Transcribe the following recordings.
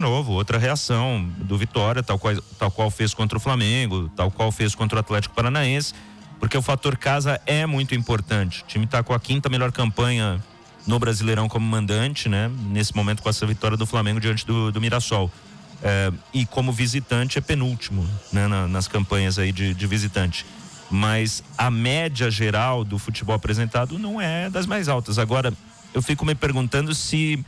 novo, outra reação do Vitória, tal qual fez contra o Flamengo, tal qual fez contra o Atlético Paranaense, porque o fator casa é muito importante. O time está com a 5ª melhor campanha no Brasileirão como mandante, né? Nesse momento, com essa vitória do Flamengo diante do Mirassol. E como visitante é penúltimo, né? Nas campanhas aí de visitante. Mas a média geral do futebol apresentado não é das mais altas. Agora, eu fico me perguntando se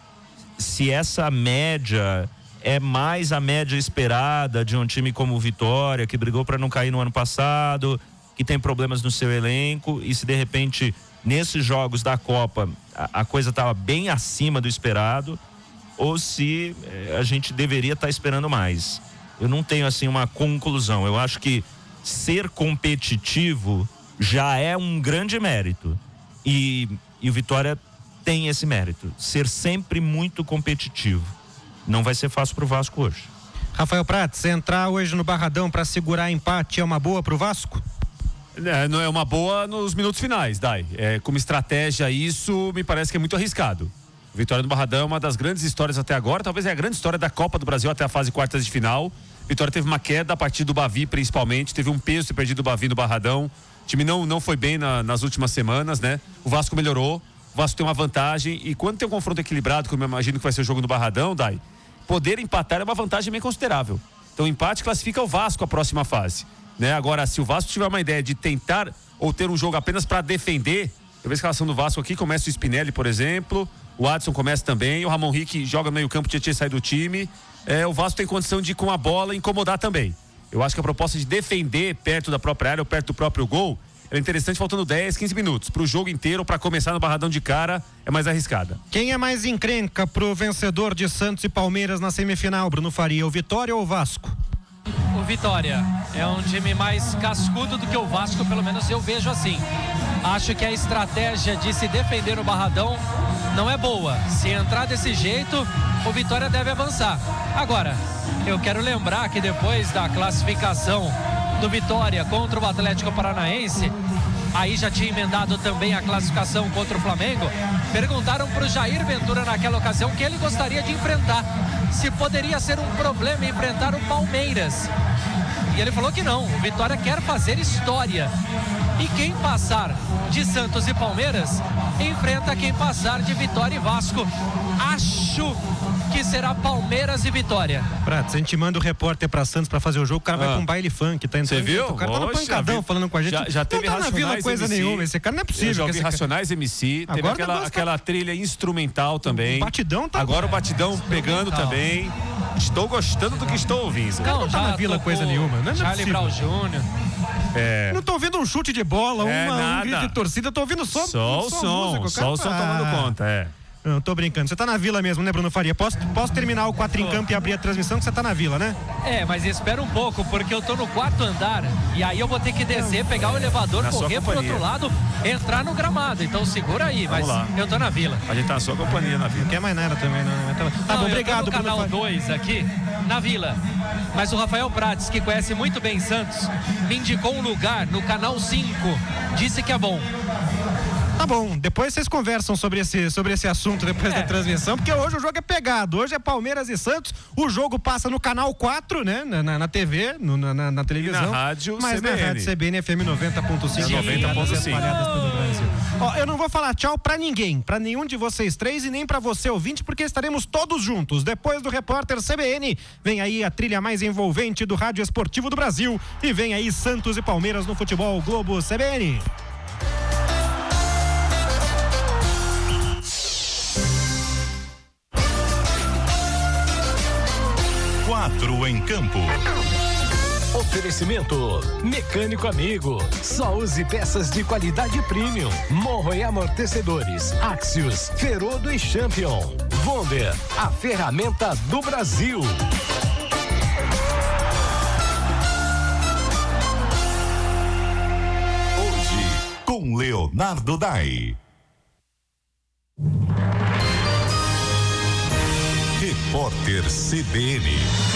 essa média é mais a média esperada de um time como o Vitória, que brigou para não cair no ano passado, que tem problemas no seu elenco, e se de repente nesses jogos da Copa a coisa estava bem acima do esperado, ou se a gente deveria estar esperando mais. Eu não tenho assim uma conclusão. Eu acho que ser competitivo já é um grande mérito, e o Vitória tem esse mérito, ser sempre muito competitivo. Não vai ser fácil pro Vasco hoje. Rafael Prats, entrar hoje no Barradão para segurar empate é uma boa pro Vasco? Não é uma boa nos minutos finais, Dai. Como estratégia, isso me parece que é muito arriscado. Vitória no Barradão é uma das grandes histórias até agora, talvez é a grande história da Copa do Brasil até a fase quartas de final. Vitória teve uma queda a partir do Bavi, principalmente, teve um peso ter perdido o Bavi no Barradão. O time não foi bem nas últimas semanas, né? O Vasco melhorou, o Vasco tem uma vantagem, e quando tem um confronto equilibrado, como eu imagino que vai ser o jogo no Barradão, Dai, poder empatar é uma vantagem bem considerável. Então o empate classifica o Vasco à próxima fase, né? Agora, se o Vasco tiver uma ideia de tentar ou ter um jogo apenas para defender, eu vejo a escalação do Vasco aqui, começa o Spinelli, por exemplo, o Adson começa também, o Ramon Rick joga no meio campo, tinha saído do time. O Vasco tem condição de, com a bola, incomodar também. Eu acho que a proposta de defender perto da própria área ou perto do próprio gol é interessante, faltando 10, 15 minutos. Pro jogo inteiro, para começar no Barradão de cara, é mais arriscada. Quem é mais encrenca pro vencedor de Santos e Palmeiras na semifinal, Bruno Faria, o Vitória ou o Vasco? O Vitória é um time mais cascudo do que o Vasco, pelo menos eu vejo assim. Acho que a estratégia de se defender no Barradão não é boa. Se entrar desse jeito, o Vitória deve avançar. Agora, eu quero lembrar que depois da classificação do Vitória contra o Atlético Paranaense, aí já tinha emendado também a classificação contra o Flamengo, perguntaram para o Jair Ventura naquela ocasião que ele gostaria de enfrentar, se poderia ser um problema enfrentar o Palmeiras. E ele falou que não, o Vitória quer fazer história. E quem passar de Santos e Palmeiras enfrenta quem passar de Vitória e Vasco. Acho que será Palmeiras e Vitória. Prats, a gente manda o repórter pra Santos pra fazer o jogo, o cara vai com um baile funk, tá entrando. Você viu? O cara tá no pancadão falando com a gente. Já teve não tá na Vila coisa MC, nenhuma, esse cara não é possível. Eu já ouvi Racionais MC, teve aquela trilha instrumental também. O batidão tá... Agora o batidão pegando também. Estou gostando do que estou ouvindo. Não tá na Vila coisa nenhuma. Não é Charlie Brown Jr. Não tô ouvindo um chute de bola, um grito de torcida, tô ouvindo só o som. Só o som tomando conta, Não, tô brincando. Você tá na Vila mesmo, né, Bruno Faria? Posso terminar o 4 em Campo e abrir a transmissão, que você tá na Vila, né? Mas espera um pouco, porque eu tô no 4º andar e aí eu vou ter que descer, pegar o elevador, correr pro outro lado, entrar no gramado. Então segura aí, mas eu tô na Vila. A gente tá na sua companhia na Vila. Não quer mais nada também, não. Tá bom, obrigado, Bruno. Canal 2 aqui, na Vila. Mas o Rafael Prats, que conhece muito bem Santos, me indicou um lugar no canal 5. Disse que é bom. Tá bom, depois vocês conversam sobre esse assunto depois da transmissão, porque hoje o jogo é pegado, hoje é Palmeiras e Santos, o jogo passa no canal 4, né, na TV, na televisão. E na rádio mas CBN. na rádio CBN FM 90.5. 90.5. Eu não vou falar tchau pra ninguém, pra nenhum de vocês três e nem pra você ouvinte, porque estaremos todos juntos. Depois do repórter CBN, vem aí a trilha mais envolvente do rádio esportivo do Brasil e vem aí Santos e Palmeiras no futebol Globo CBN. Em Campo. Oferecimento Mecânico Amigo. Só use peças de qualidade premium. Morro e amortecedores. Axios, Ferodo e Champion. Wonder, a ferramenta do Brasil. Hoje, com Leonardo Dai. Repórter CBN.